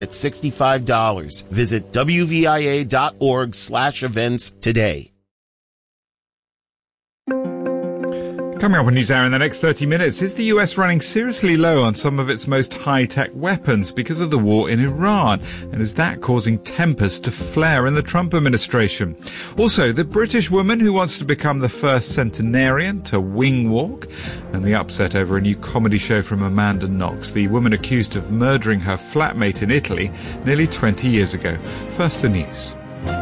at $65. Visit WVIA.org/events today. Coming up on NewsHour in the next 30 minutes, is the US running seriously low on some of its most high-tech weapons because of the war in Iran? And is that causing tempers to flare in the Trump administration? Also, the British woman who wants to become the first centenarian to wing walk, and the upset over a new comedy show from Amanda Knox, the woman accused of murdering her flatmate in Italy nearly 20 years ago. First, the news.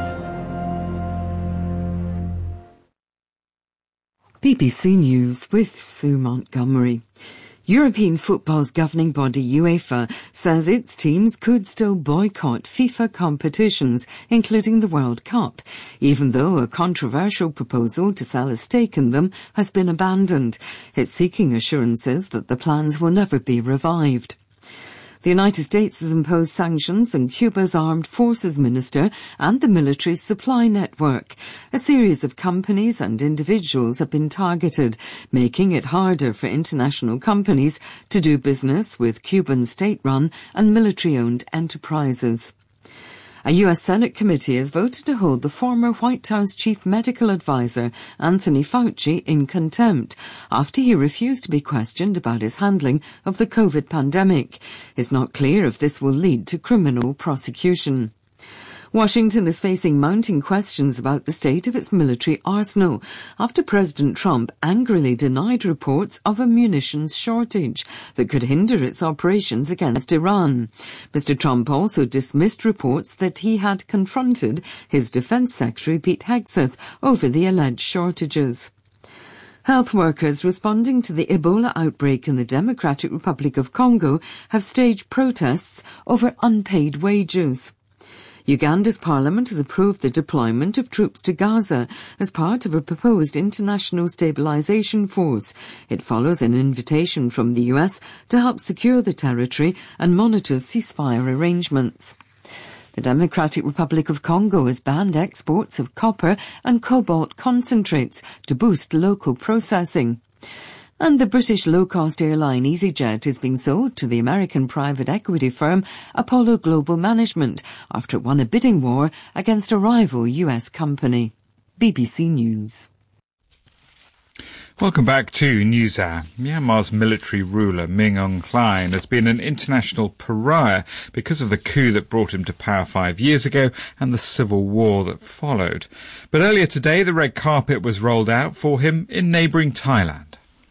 BBC News with Sue Montgomery. European football's governing body UEFA says its teams could still boycott FIFA competitions, including the World Cup, even though a controversial proposal to sell a stake in them has been abandoned. It's seeking assurances that the plans will never be revived. The United States has imposed sanctions on Cuba's armed forces minister and the military supply network. A series of companies and individuals have been targeted, making it harder for international companies to do business with Cuban state-run and military-owned enterprises. A U.S. Senate committee has voted to hold the former White House chief medical advisor, Anthony Fauci, in contempt after he refused to be questioned about his handling of the COVID pandemic. It's not clear if this will lead to criminal prosecution. Washington is facing mounting questions about the state of its military arsenal after President Trump angrily denied reports of a munitions shortage that could hinder its operations against Iran. Mr. Trump also dismissed reports that he had confronted his Defense Secretary Pete Hegseth over the alleged shortages. Health workers responding to the Ebola outbreak in the Democratic Republic of Congo have staged protests over unpaid wages. Uganda's parliament has approved the deployment of troops to Gaza as part of a proposed international stabilization force. It follows an invitation from the US to help secure the territory and monitor ceasefire arrangements. The Democratic Republic of Congo has banned exports of copper and cobalt concentrates to boost local processing. And the British low-cost airline EasyJet is being sold to the American private equity firm Apollo Global Management after it won a bidding war against a rival US company. BBC News. Welcome back to NewsHour. Myanmar's military ruler, Min Aung Hlaing, has been an international pariah because of the coup that brought him to power 5 years ago and the civil war that followed. But earlier today, the red carpet was rolled out for him in neighbouring Thailand.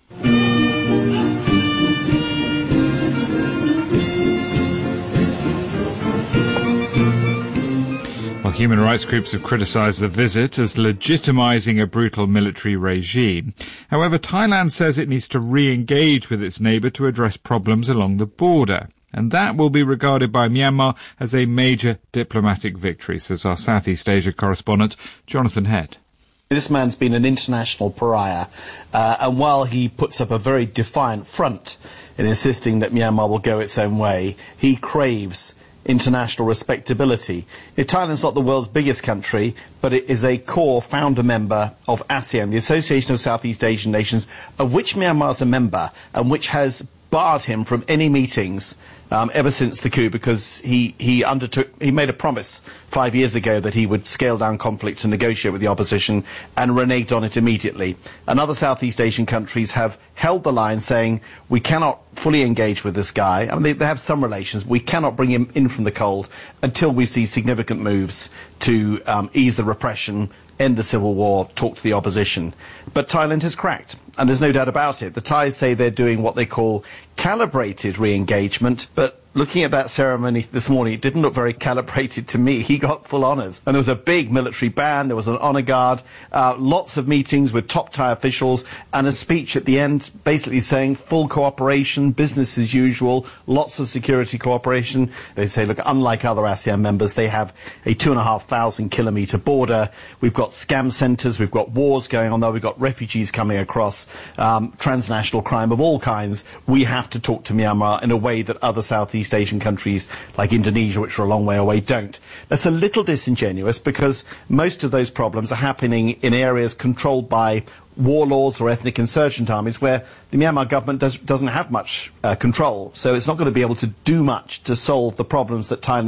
Well, human rights groups have criticised the visit as legitimising a brutal military regime. However, Thailand says it needs to re-engage with its neighbour to address problems along the border. And that will be regarded by Myanmar as a major diplomatic victory, says our Southeast Asia correspondent, Jonathan Head. This man's been an international pariah, and while he puts up a very defiant front in insisting that Myanmar will go its own way, he craves international respectability. Thailand's not the world's biggest country, but it is a core founder member of ASEAN, the Association of Southeast Asian Nations, of which Myanmar is a member, and which has barred him from any meetings ever since the coup, because he made a promise 5 years ago that he would scale down conflict and negotiate with the opposition, and reneged on it immediately. And other Southeast Asian countries have held the line, saying we cannot fully engage with this guy. I mean, they have some relations. We cannot bring him in from the cold until we see significant moves to ease the repression, end the civil war, talk to the opposition. But Thailand has cracked, and there's no doubt about it. The Thais say they're doing what they call calibrated re-engagement, but looking at that ceremony this morning, it didn't look very calibrated to me. He got full honours. And there was a big military band, there was an honour guard, lots of meetings with top Thai officials, and a speech at the end basically saying full cooperation, business as usual, lots of security cooperation. They say, look, unlike other ASEAN members, they have a 2,500 kilometre border. We've got scam centres, we've got wars going on there, we've got refugees coming across, transnational crime of all kinds. We have to talk to Myanmar in a way that other Southeast Asian countries like Indonesia, which are a long way away, don't. That's a little disingenuous, because most of those problems are happening in areas controlled by warlords or ethnic insurgent armies where the Myanmar government doesn't have much control. So it's not going to be able to do much to solve the problems that Thailand